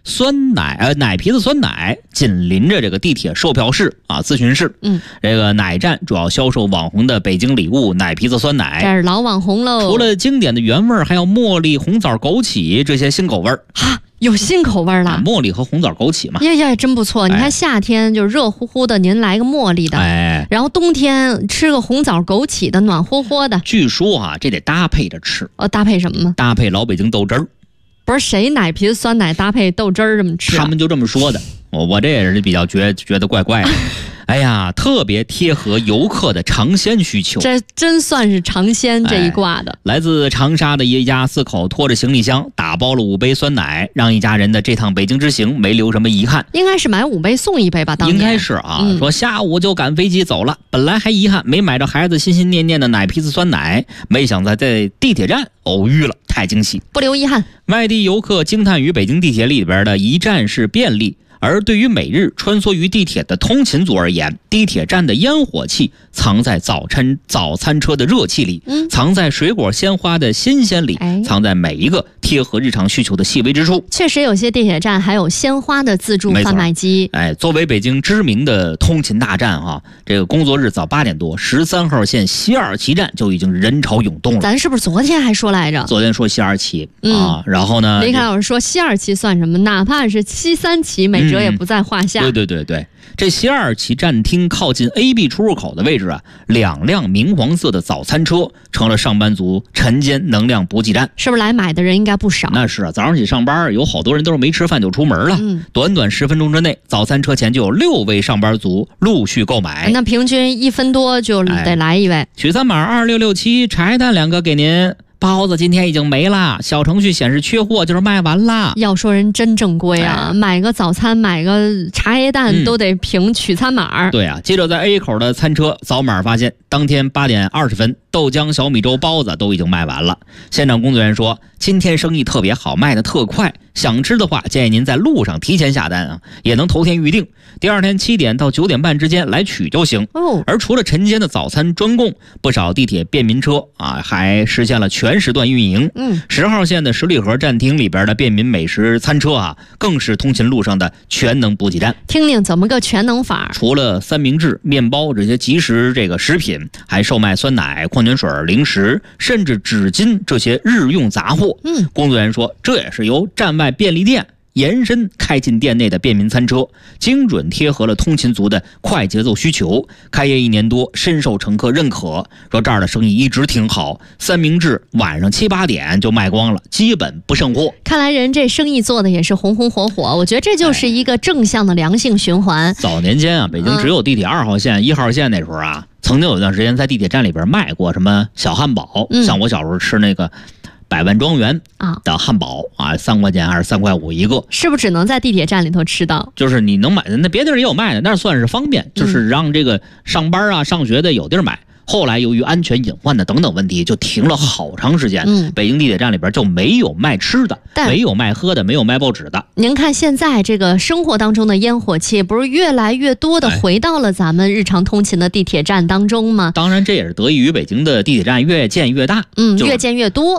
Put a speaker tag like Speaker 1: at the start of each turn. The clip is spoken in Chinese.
Speaker 1: 奶皮子酸奶紧邻着这个地铁售票室啊咨询室。这个奶站主要销售网红的北京礼物奶皮子酸奶，
Speaker 2: 这是老网红喽。
Speaker 1: 除了经典的原味，还有茉莉、红枣、枸杞这些新口味
Speaker 2: 啊。有新口味了，
Speaker 1: 茉莉和红枣枸杞嘛，
Speaker 2: 呀，真不错。你看夏天就热乎乎的，您来个茉莉的，然后冬天吃个红枣枸杞的，暖和和的。
Speaker 1: 据说啊，这得搭配着吃。
Speaker 2: 搭配什么呢？
Speaker 1: 搭配老北京豆汁儿。
Speaker 2: 不是谁奶皮酸奶搭配豆汁儿这么吃
Speaker 1: 他们就这么说的。我这也是比较觉得怪怪的。哎呀，特别贴合游客的尝鲜需求，
Speaker 2: 这真算是尝鲜这一挂的。
Speaker 1: 来自长沙的一家4口拖着行李箱打包了5杯酸奶，让一家人的这趟北京之行没留什么遗憾。
Speaker 2: 应该是买5杯送1杯吧？当年
Speaker 1: 应该是啊。说下午就赶飞机走了，本来还遗憾没买着孩子心心念念的奶皮子酸奶，没想到在地铁站偶遇了，太惊喜，
Speaker 2: 不留遗憾。
Speaker 1: 外地游客惊叹于北京地铁里边的一站式便利。而对于每日穿梭于地铁的通勤族而言，地铁站的烟火气藏在早餐车的热气里，藏在水果鲜花的新鲜里，藏在每一个贴合日常需求的细微之处。
Speaker 2: 确实有些地铁站还有鲜花的自助贩卖机。
Speaker 1: 作为北京知名的通勤大站啊，这个工作日早8点多，13号线西二旗站就已经人潮涌动了。
Speaker 2: 咱是不是昨天还说来着？
Speaker 1: 昨天说西二旗啊，然后呢，
Speaker 2: 李凯老师说西二旗算什么？哪怕是西3旗，美哲也不在话下。
Speaker 1: 对，这西二旗站厅靠近 AB 出入口的位置啊，2辆明黄色的早餐车成了上班族晨间能量补给站。
Speaker 2: 是不是来买的人应该不少？
Speaker 1: 那是啊，早上起上班有好多人都是没吃饭就出门了。短短10分钟之内，早餐车前就有6位上班族陆续购买。
Speaker 2: 那平均1分多就得来一位。
Speaker 1: 取餐码2667，茶叶蛋2个给您。包子今天已经没了，小程序显示缺货，就是卖完了。
Speaker 2: 要说人真正规啊，买个早餐买个茶叶蛋都得凭取餐码。
Speaker 1: 对啊，记者在 A 口的餐车扫码发现，当天8点20分豆浆、小米粥、包子都已经卖完了。现场工作人员说，今天生意特别好，卖得特快，想吃的话建议您在路上提前下单啊，也能头天预定，第二天7点到9点半之间来取就行。而除了晨间的早餐专供，不少地铁便民车啊还实现了全时段运营。10号线的十里河站厅里边的便民美食餐车啊，更是通勤路上的全能补给站。
Speaker 2: 听听怎么个全能法？
Speaker 1: 除了三明治、面包这些即食这个食品，还售卖酸奶、矿泉水、零食，甚至纸巾这些日用杂货。工作人员说，这也是由站外便利店延伸开进店内的便民餐车，精准贴合了通勤族的快节奏需求。开业1年多，深受乘客认可，说这儿的生意一直挺好，三明治晚上7、8点就卖光了，基本不剩货。
Speaker 2: 看来人这生意做的也是红红火火，我觉得这就是一个正向的良性循环。
Speaker 1: 早年间啊，北京只有地铁2号线、1号线那时候啊，曾经有一段时间在地铁站里边卖过什么小汉堡，像我小时候吃那个百万庄园的汉堡啊，3块钱还是3块5一个？
Speaker 2: 是不是只能在地铁站里头吃到？
Speaker 1: 就是你能买的，那别地儿也有卖的，那算是方便，就是让这个上班啊、上学的有地儿买。后来由于安全隐患的等等问题，就停了好长时间。北京地铁站里边就没有卖吃的，没有卖喝的，没有卖报纸的。
Speaker 2: 您看现在这个生活当中的烟火气，不是越来越多的回到了咱们日常通勤的地铁站当中吗？
Speaker 1: 当然，这也是得益于北京的地铁站越建越大，
Speaker 2: 越建越多。